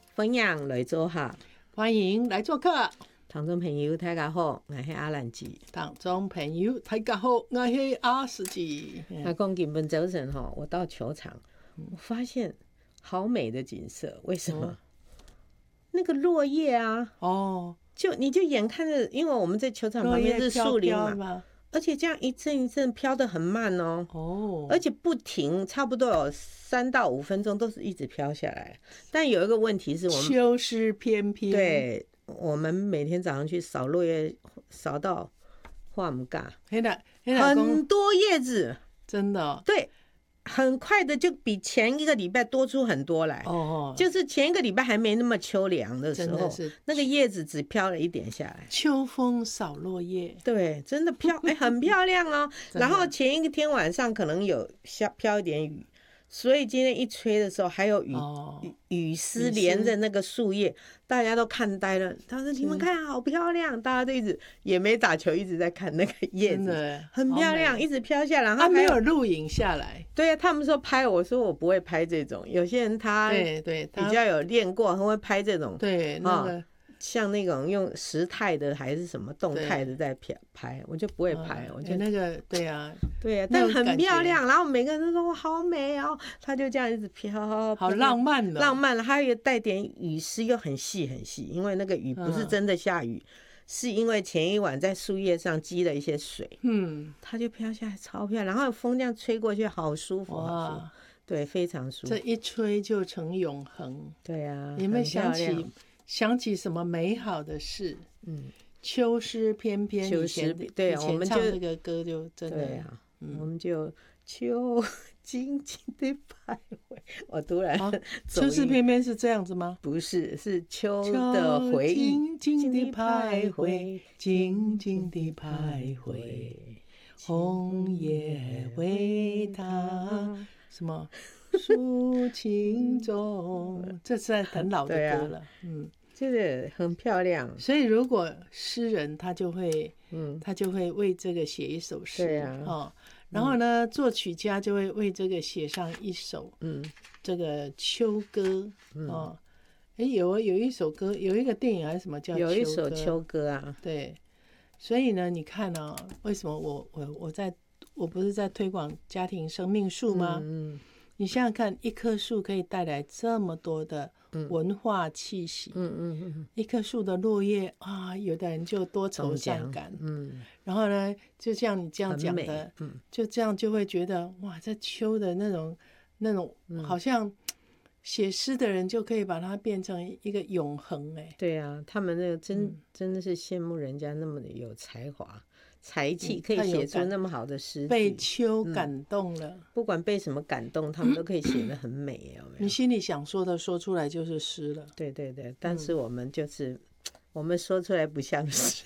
分享来做客， 欢迎来做客。 听众朋友大家好，我是阿兰姐。 听众朋友大家好，我是阿斯姐。 那讲今本早晨哈，我到球场，我发现好美的景色。为什么？那个落叶啊，你就眼看着，因为我们在球场旁边是树林嘛，而且这样一阵一阵飘得很慢哦，而且不停，差不多有3到5分钟都是一直飘下来。但有一个问题是我们秋湿翩翩， 对，我们每天早上去扫落叶，扫到化不干，很多叶子， 真的对。很快的就比前一个礼拜多出很多来，就是前一个礼拜还没那么秋凉的时候，那个叶子只飘了一点下来。 秋风扫落叶， 对，真的很漂亮哦。然后前一天晚上可能有飘一点雨，所以今天一吹的时候还有雨丝连着那个树叶，大家都看呆了。他说：“你们看，好漂亮！”大家都一直也没打球，一直在看那个叶子，很漂亮，一直飘下来。 他没有录影下来。 对啊，他们说拍，我说我不会拍这种。有些人他比较有练过，他会拍这种。 对，那个像那种用时态的还是什么动态的在拍，我就不会拍。我觉得那个对啊， 但很漂亮。然后每个人都说好美哦，他就这样一直飘， 好浪漫的， 浪漫了。还有带点雨丝，又很细很细，因为那个雨不是真的下雨，是因为前一晚在树叶上积了一些水，它就飘下来，超漂亮。然后风这样吹过去，好舒服，好舒服，对，非常舒服。 这一吹就成永恒。 对啊， 你们想起什么美好的事？秋湿翩翩， 秋湿，对，我们唱这个歌就真的， 对啊，我们就秋静静的徘徊。我突然， 秋湿翩翩是这样子吗？ 不是，是秋的回忆， 静静的徘徊，静静的徘徊，红叶为他什么抒情中，这是很老的歌了， 就是很漂亮。 所以如果诗人他就会为这个写一首诗， 对啊， 然后呢，作曲家就会为这个写上一首这个秋歌，有一首歌，有一个电影还是什么叫秋歌？ 有一首秋歌啊， 对。所以呢，你看啊，为什么我不是在推广家庭生命树吗？你想想看，一棵树可以带来这么多的文化气息。一棵树的落叶啊，有的人就多愁善感。然后呢，就像你这样讲的，就这样就会觉得哇，这秋的那种好像写诗的人就可以把它变成一个永恒。 对啊，他们那个真的是羡慕人家那么的有才华。才气可以写出那么好的诗句， 被秋感动了， 不管被什么感动，他们都可以写得很美，有没有？ 你心里想说的说出来就是诗了。 对对对，但是我们我们说出来不像诗，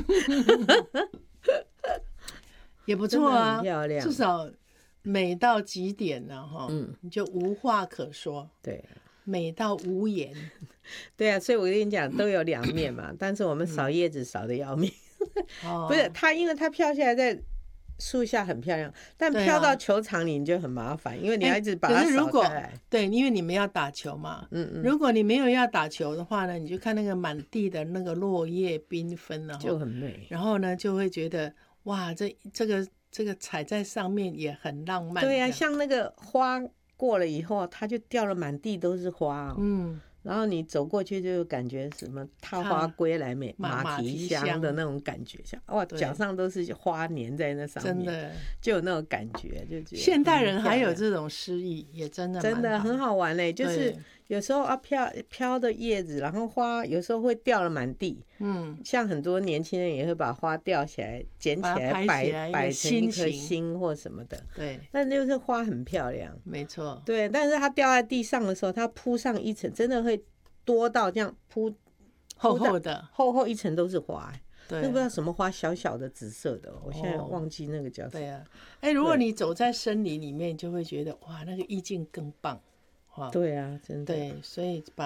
也不错啊， 很漂亮， 至少美到极点了哈，你就无话可说。 对， 美到无言。 对啊，所以我跟你讲，都有两面嘛，但是我们扫叶子扫得要命。不是它，因为它飘下来在树下很漂亮，但飘到球场里你就很麻烦，因为你要一直把它扫开来。 对，因为你们要打球嘛。如果你没有要打球的话呢，你就看那个满地的那个落叶缤纷了， 就很美。 然后呢，就会觉得哇，这个踩在上面也很浪漫。 对啊，像那个花过了以后，它就掉了满地都是花哦。然后你走过去就感觉什么踏花归来马蹄香的那种感觉，像哇，脚上都是花粘在那上面，真的就有那种感觉，就觉得现代人还有这种诗意，也真的很好玩嘞。就是有时候啊飘的叶子，然后花有时候会掉了满地，像很多年轻人也会把花吊起来捡起来摆成一颗心或什么的， 对， 但就是花很漂亮， 没错， 对。但是它掉在地上的时候，它铺上一层，真的会多到这样铺厚一层都是花，那不知道什么花，小小的紫色的，我现在忘记那个叫什么。 对啊，如果你走在森林里面，就会觉得哇，那个意境更棒。 对啊，真的。 对，所以把